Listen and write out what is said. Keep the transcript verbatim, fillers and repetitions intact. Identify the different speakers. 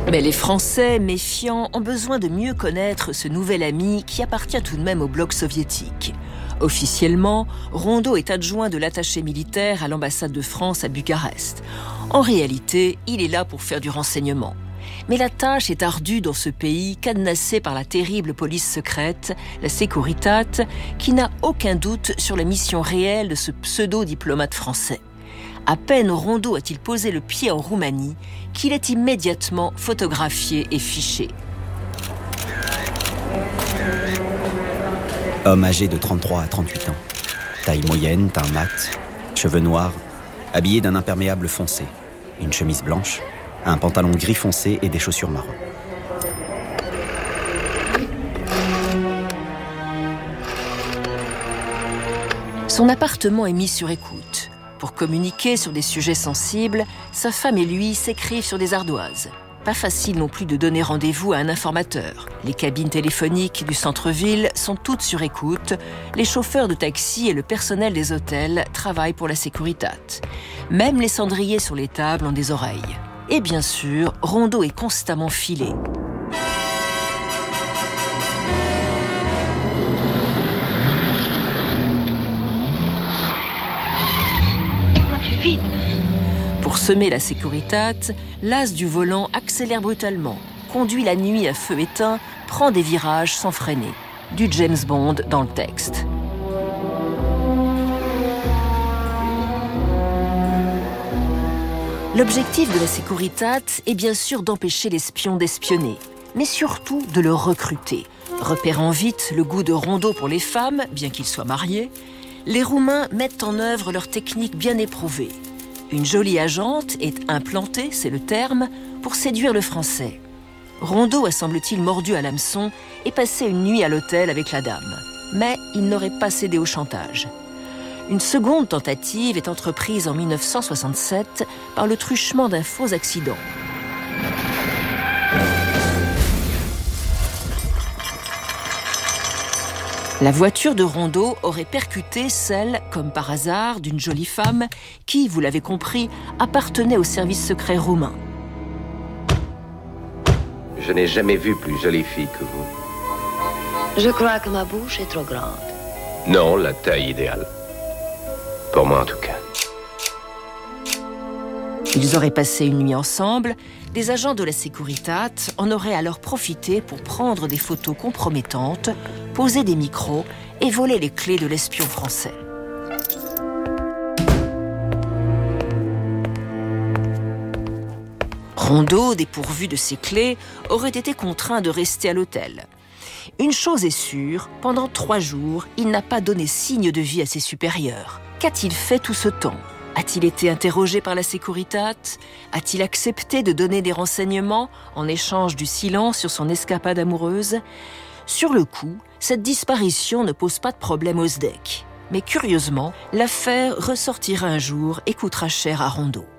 Speaker 1: Mais les Français, méfiants, ont besoin de mieux connaître ce nouvel ami qui appartient tout de même au bloc soviétique. Officiellement, Rondeau est adjoint de l'attaché militaire à l'ambassade de France à Bucarest. En réalité, il est là pour faire du renseignement. Mais la tâche est ardue dans ce pays cadenassé par la terrible police secrète, la Securitate, qui n'a aucun doute sur la mission réelle de ce pseudo-diplomate français. À peine Rondeau a-t-il posé le pied en Roumanie qu'il est immédiatement photographié et fiché.
Speaker 2: Homme âgé de trente-trois à trente-huit ans. Taille moyenne, teint mat, cheveux noirs, habillé d'un imperméable foncé, une chemise blanche, un pantalon gris foncé et des chaussures marron.
Speaker 1: Son appartement est mis sur écoute. Pour communiquer sur des sujets sensibles, sa femme et lui s'écrivent sur des ardoises. Pas facile non plus de donner rendez-vous à un informateur. Les cabines téléphoniques du centre-ville sont toutes sur écoute. Les chauffeurs de taxi et le personnel des hôtels travaillent pour la Securitate. Même les cendriers sur les tables ont des oreilles. Et bien sûr, Rondeau est constamment filé. Pour semer la Securitate, l'as du volant accélère brutalement, conduit la nuit à feu éteint, prend des virages sans freiner. Du James Bond dans le texte. L'objectif de la Securitate est bien sûr d'empêcher l'espion d'espionner, mais surtout de le recruter. Repérant vite le goût de Rondeau pour les femmes, bien qu'il soit marié, les Roumains mettent en œuvre leur technique bien éprouvée. Une jolie agente est implantée, c'est le terme, pour séduire le Français. Rondeau a, semble-t-il, mordu à l'hameçon et passé une nuit à l'hôtel avec la dame. Mais il n'aurait pas cédé au chantage. Une seconde tentative est entreprise en dix-neuf cent soixante-sept par le truchement d'un faux accident. La voiture de Rondeau aurait percuté celle, comme par hasard, d'une jolie femme qui, vous l'avez compris, appartenait au service secret roumain.
Speaker 3: Je n'ai jamais vu plus jolie fille que vous.
Speaker 4: Je crois que ma bouche est trop grande.
Speaker 3: Non, la taille idéale. Pour moi, en tout cas.
Speaker 1: Ils auraient passé une nuit ensemble. Des agents de la Securitate en auraient alors profité pour prendre des photos compromettantes, poser des micros et voler les clés de l'espion français. Rondeau, dépourvu de ses clés, aurait été contraint de rester à l'hôtel. Une chose est sûre, pendant trois jours, il n'a pas donné signe de vie à ses supérieurs. Qu'a-t-il fait tout ce temps ? A-t-il été interrogé par la Securitate ? A-t-il accepté de donner des renseignements en échange du silence sur son escapade amoureuse ? Sur le coup, cette disparition ne pose pas de problème au S D E C. Mais curieusement, l'affaire ressortira un jour et coûtera cher à Rondeau.